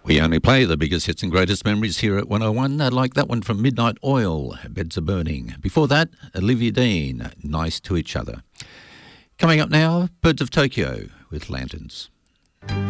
We only play the biggest hits and greatest memories here at 101. Like that one from Midnight Oil, Beds Are Burning. Before that, Olivia Dean, Nice to Each Other. Coming up now, Birds of Tokyo with Lanterns.